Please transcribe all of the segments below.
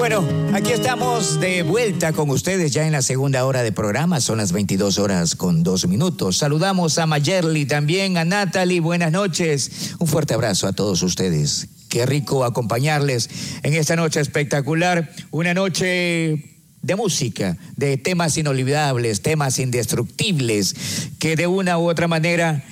Bueno, aquí estamos de vuelta con ustedes ya en la segunda hora de programa. Son las 22:02. Saludamos a Mayerly, también a Natalie. Buenas noches. Un fuerte abrazo a todos ustedes. Qué rico acompañarles en esta noche espectacular. Una noche de música, de temas inolvidables, temas indestructibles, que de una u otra manera...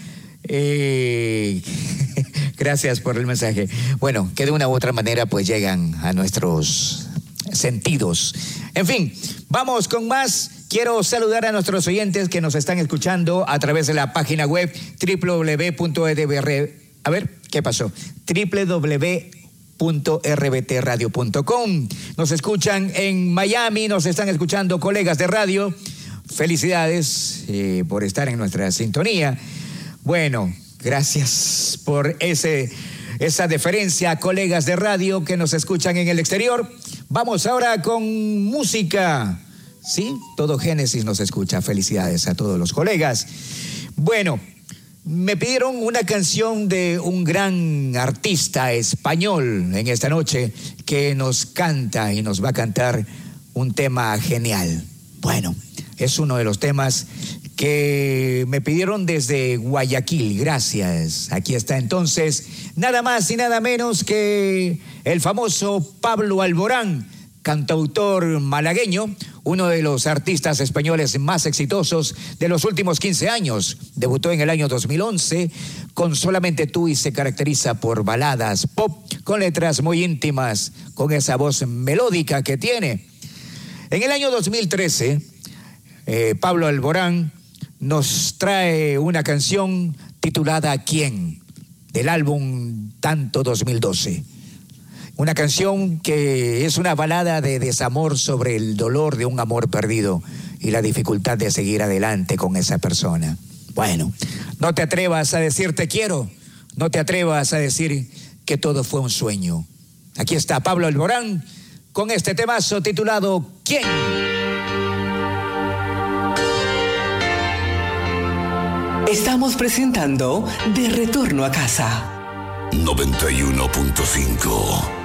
Gracias por el mensaje. Bueno, que de una u otra manera pues llegan a nuestros sentidos. En fin, vamos con más. Quiero saludar a nuestros oyentes que nos están escuchando a través de la página web www.rbtradio.com. A ver, ¿qué pasó? www.rbtradio.com. Nos escuchan en Miami, nos están escuchando colegas de radio. Felicidades por estar en nuestra sintonía. Bueno, gracias por esa deferencia, colegas de radio que nos escuchan en el exterior. Vamos ahora con música. Sí, todo Génesis nos escucha. Felicidades a todos los colegas. Bueno, me pidieron una canción de un gran artista español en esta noche que nos canta y nos va a cantar un tema genial. Bueno, es uno de los temas que me pidieron desde Guayaquil. Gracias. Aquí está entonces nada más y nada menos que el famoso Pablo Alborán, cantautor malagueño, uno de los artistas españoles más exitosos de los últimos 15 años. Debutó en el año 2011 con Solamente tú y se caracteriza por baladas pop con letras muy íntimas, con esa voz melódica que tiene. En el año 2013, Pablo Alborán nos trae una canción titulada ¿Quién?, del álbum Tanto 2012. Una canción que es una balada de desamor sobre el dolor de un amor perdido y la dificultad de seguir adelante con esa persona. Bueno, no te atrevas a decir te quiero, no te atrevas a decir que todo fue un sueño. Aquí está Pablo Alborán con este temazo titulado ¿Quién? Estamos presentando De Retorno a Casa. 91.5